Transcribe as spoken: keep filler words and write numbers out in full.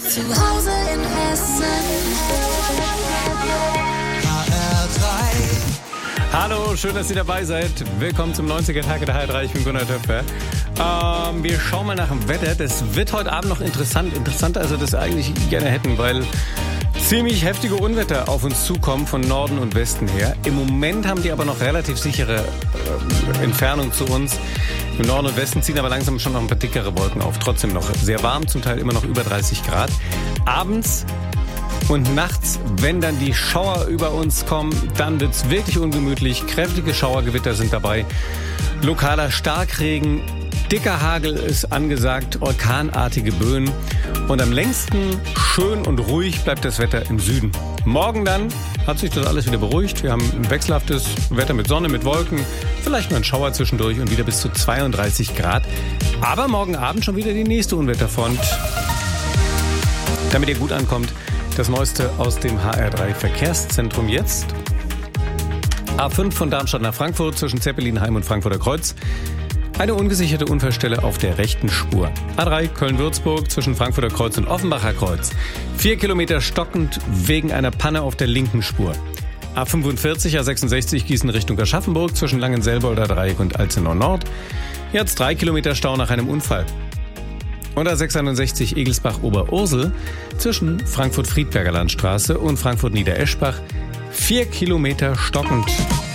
Zu Hause in Hessen. H R drei. Hallo, schön, dass ihr dabei seid. Willkommen zum neunziger-Tag der H R drei. Ich bin Gunnar Töpfer. Ähm, wir schauen mal nach dem Wetter. Das wird heute Abend noch interessant. Interessanter, als wir das eigentlich gerne hätten, weil ziemlich heftige Unwetter auf uns zukommen von Norden und Westen her. Im Moment haben die aber noch relativ sichere äh, Entfernung zu uns. Im Norden und Westen ziehen aber langsam schon noch ein paar dickere Wolken auf. Trotzdem noch sehr warm, zum Teil immer noch über dreißig Grad. Abends und nachts, wenn dann die Schauer über uns kommen, dann wird's wirklich ungemütlich. Kräftige Schauergewitter sind dabei. Lokaler Starkregen, dicker Hagel ist angesagt, orkanartige Böen. Und am längsten schön und ruhig bleibt das Wetter im Süden. Morgen dann hat sich das alles wieder beruhigt. Wir haben ein wechselhaftes Wetter mit Sonne, mit Wolken, vielleicht mal ein Schauer zwischendurch und wieder bis zu zweiunddreißig Grad. Aber morgen Abend schon wieder die nächste Unwetterfront. Damit ihr gut ankommt, das Neueste aus dem H R drei Verkehrszentrum jetzt. A fünf von Darmstadt nach Frankfurt zwischen Zeppelinheim und Frankfurter Kreuz. Eine ungesicherte Unfallstelle auf der rechten Spur. A drei Köln-Würzburg zwischen Frankfurter Kreuz und Offenbacher Kreuz. Vier Kilometer stockend wegen einer Panne auf der linken Spur. A fünfundvierzig, A sechsundsechzig Gießen Richtung Aschaffenburg zwischen Langenselbolder Dreieck und Alzenau Nord. Jetzt drei Kilometer Stau nach einem Unfall. Und A sechsundneunzig Egelsbach-Oberursel zwischen Frankfurt-Friedberger Landstraße und Frankfurt-Niedereschbach. Vier Kilometer stockend.